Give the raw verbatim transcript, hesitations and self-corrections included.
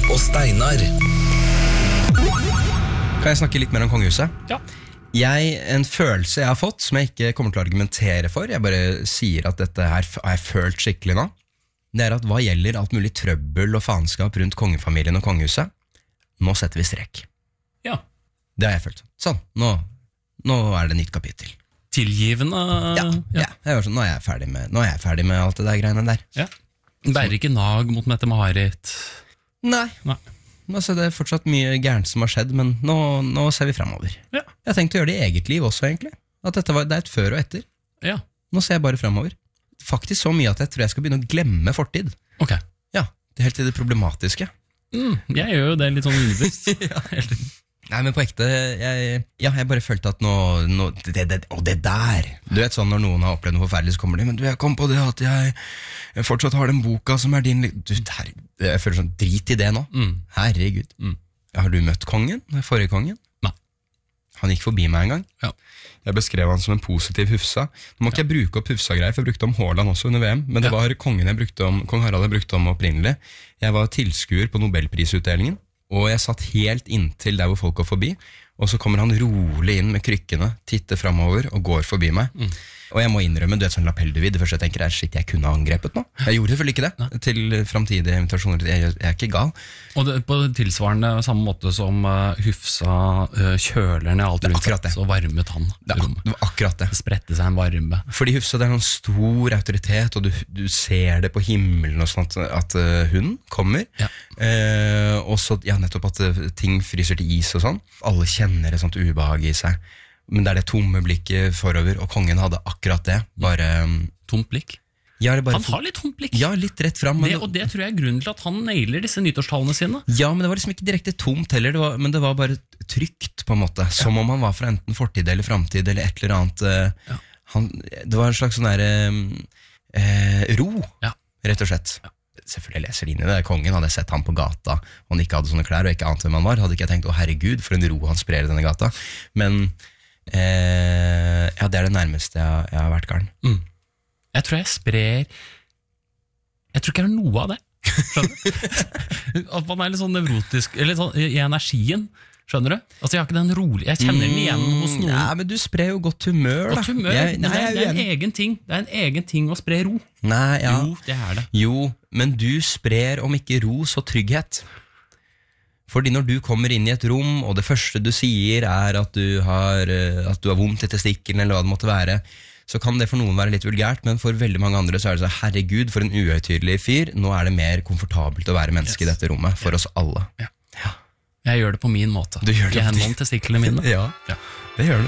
og Steinar. Kan jeg snakke litt mer om kongehuset? Ja. Jeg, en følelse jeg har fått, som jeg ikke kommer til å argumentere for, jeg bare sier at dette her har jeg følt skikkelig nå, det er at hva gjelder alt mulig trøbbel og faenskap rundt kongefamilien og kongehuset, nå setter vi strek. Ja. Det har jeg følt. Sånn, nå, nå er det nytt kapittel. Tilgivende. Ja, ja. Jeg var sånn, nå, er jeg ferdig med, nå er jeg ferdig med alt det der greiene der. Ja. Bærer ikke nag mot Mette-Marit. Nei. Nei. Altså, det er fortsatt mye gærent som har skjedd, men nå, nå ser vi fremover. Ja. Jeg tenkte å gjøre det i eget liv også, egentlig. At dette var, det er et før og etter. Ja. Nå ser jeg bare fremover. Faktisk så mye at jeg tror jeg skal begynne å glemme fortid. Ok. Ja, det er helt til det problematiske. Mm, jeg gjør jo det litt sånn underbevisst. Ja. Nei, men på ekte, jeg, ja, jeg bare følte at nå, nå det, det, og det der, du vet sånn når noen har opplevd noe forferdelig, så kommer de, men du, jeg kom på det at jeg, jeg fortsatt har den boka som er din, du, der, jeg føler sånn, drit i det nå, Mm. herregud. Mm. Har du møtt kongen, forrige kongen? Nei. Han gikk forbi meg en gang. Ja. Jeg beskrev han som en positiv hufsa. Nå må ikke jeg bruke opp hufsa-greier, for jeg brukte om Haaland også under V M, men det Ja. var kongen jeg brukte om, kong Harald jeg brukte om opprinnelig. Jeg var tilskuer på Nobelprisutdelingen, og jeg satt helt inntil der hvor folk går forbi, og så kommer han rolig inn med krykkene, titter fremover og går forbi meg. Mm. Og jeg må innrømme, du vet sånn lapellduvid, det første jeg tenker er, shit, jeg kunne ha angrepet nå. Jeg gjorde selvfølgelig ikke det, Nei. Til fremtidige invitasjoner, jeg, jeg er ikke gal. Og det, på tilsvarende samme måte som uh, Hufsa uh, kjøler ned alt rundt seg, så varmet han det, ak det var akkurat det. Det spredte seg en varme. Fordi Hufsa, det er noen stor autoritet, og du, du ser det på himmelen og sånt, at uh, hun kommer. Ja. Uh, og så, ja, nettopp at uh, ting fryser til is og sånn. Alle kjenner et sånt ubehag i seg. Men det er det tomme blikket forover, og kongen hadde akkurat det. Bare um, tomt blikk? Ja, bare han har litt tomt blikk. Ja, litt rett frem. Det, og det tror jeg er grunnen til at han nailer disse nyttårstalene sine. Ja, men det var liksom ikke direkte tomt heller, det var, men det var bare trygt på en måte. Ja. Som om han var fra enten fortid eller fremtid, eller et eller annet. Ja. Han, det var en slags sånn der eh, ro, ja. Rett og slett. Ja. Selvfølgelig leser de inn i det. Kongen hadde sett han på gata, og han ikke hadde sånne klær, og ikke ante hvem han var. Hadde ikke jeg tenkt, å herregud, for en ro han sprer i denne gata. Men Eh, ja, det er det nærmeste jeg, jeg har vært garen. Mm. Jeg tror jeg sprer Jeg tror ikke jeg har noe av det. Skjønner du? At man er litt sånn nevrotisk eller sånn, i energien. Skjønner du? Altså Jeg har ikke den rolig Jeg kjenner den igjen hos noen. Ja, men du sprer jo godt humør, da. Godt humør, jeg, nei, det, er, det er en egen ting Det er en egen ting å spre ro. Nei, ja. Jo, det er det. Jo, men du sprer om ikke ro, så trygghet. Fordi når du kommer inn i et rom, og det første du sier er at du har, at du har vondt i testikkelen, eller hva det måtte være, så kan det for noen være litt vulgært, men for veldig mange andre så er det så, herregud, for en uhøytidelig fyr, nå er det mer komfortabelt å være menneske yes. i dette rommet, for ja. Oss alle. Ja. Ja. Jeg gjør det på min måte. Du gjør det I henhold testiklene mine. Ja, ja, det gjør du.